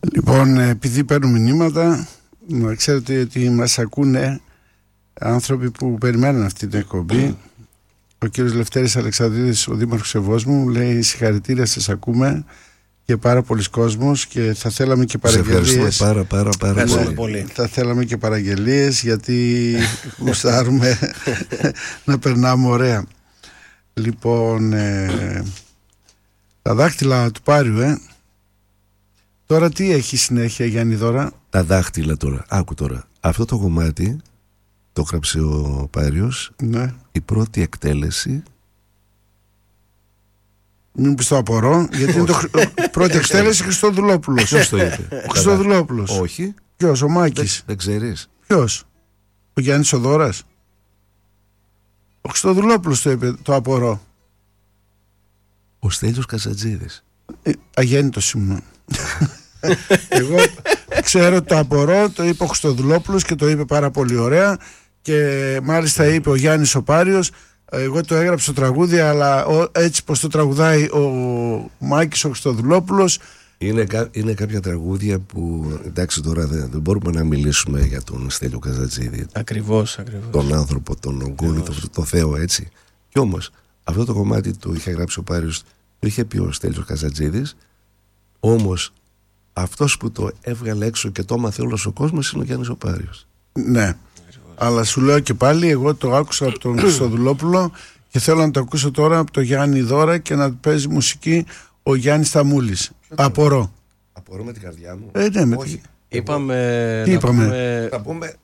Λοιπόν, επειδή παίρνουν μηνύματα, να ξέρετε ότι μας ακούνε άνθρωποι που περιμένουν αυτή την εκπομπή. Ο κύριος Λευτέρης Αλεξανδρίδης, ο δήμαρχος Ευόσμου, λέει συγχαρητήρια, σας ακούμε και πάρα πολλοί κόσμος και θα θέλαμε και παραγγελίες. Πάρα πολύ. Θα θέλαμε και παραγγελίες γιατί γουστάρουμε να περνάμε ωραία. Λοιπόν, τα δάχτυλα του Πάριου, τώρα τι έχει συνέχεια, Γιάννη Δώρα? Τα δάχτυλα τώρα, άκου τώρα. Αυτό το κομμάτι το γράψε ο Πάριος, ναι. Η πρώτη εκτέλεση. Μην πεις το απορώ, γιατί είναι το πρώτη εκτέλεση Χριστοδουλόπουλος. Ποιος το είπε? Ο Χριστοδουλόπουλος. Όχι. Ποιος, ο Μάκης? Δεν ξέρεις. Ποιος? Ο Γιάννης ο Δώρας? Ο Χριστοδουλόπουλος το είπε, το απορώ. Ο Στέλιος Καζατζίδης. Αγέννητος ήμουν. Εγώ ξέρω το απορώ, το είπε ο Χριστοδουλόπουλος και το είπε πάρα πολύ ωραία. Και μάλιστα είπε ο Γιάννης ο Πάριος. Εγώ το έγραψα το τραγούδι, αλλά έτσι πως το τραγουδάει ο Μάκης ο Χριστοδουλόπουλος. Είναι κάποια τραγούδια που, εντάξει, τώρα δεν μπορούμε να μιλήσουμε για τον Στέλιο Καζατζίδη. Ακριβώς. Τον άνθρωπο, τον ογκόλη, το Θεό, έτσι. Κι όμως αυτό το κομμάτι το είχε γράψει ο Πάριος, το είχε πει ο Στέλιος Καζατζίδης. Όμως αυτός που το έβγαλε έξω και το έμαθε όλος ο κόσμος είναι ο Γιάννης ο Πάριος. Ναι. Αλλά σου λέω και πάλι, εγώ το άκουσα από τον Χριστοδουλόπουλο και θέλω να το ακούσω τώρα από τον Γιάννη Δώρα και να παίζει μουσική ο Γιάννης Σταμούλης. Απορώ. Απορώ με την καρδιά μου. Ναι, όχι. Είπαμε. Τι είπαμε? Θα πούμε.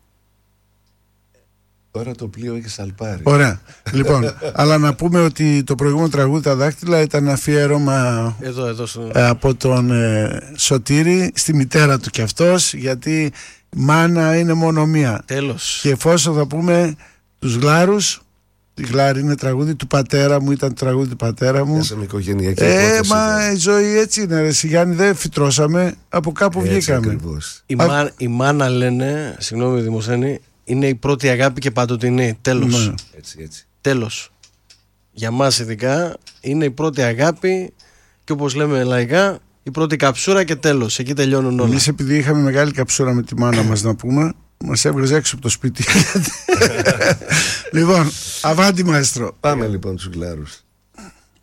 Τώρα το πλοίο έχει σαλπάρει. Ωραία. Λοιπόν, αλλά να πούμε ότι το προηγούμενο τραγούδι τα δάχτυλα ήταν αφιέρωμα από τον Σωτήρη στη μητέρα του κι αυτός, γιατί μάνα είναι μόνο μία. Τέλος. Και εφόσον θα πούμε τους Γλάρους, η Γλάρη είναι τραγούδι του πατέρα μου, ήταν τραγούδι του πατέρα μου. Είσαι με οικογενειακή υπόθεση. Μα η ζωή έτσι είναι, ρε Γιάννη, δεν φυτρώσαμε, από κάπου έτσι βγήκαμε. Η μάνα, λένε, συγγνώμη Δημοσθένη, είναι η πρώτη αγάπη και παντοτινή. Τέλος. Ναι. Έτσι. Τέλος. Για μας ειδικά είναι η πρώτη αγάπη και όπως λέμε λαϊκά, η πρώτη καψούρα και τέλος. Εκεί τελειώνουν όλα. Εμείς επειδή είχαμε μεγάλη καψούρα με τη μάνα μας, να πούμε, μας έβγαζε έξω από το σπίτι. Λοιπόν, αβάντι μαέστρο. Πάμε λοιπόν τους Γλάρους.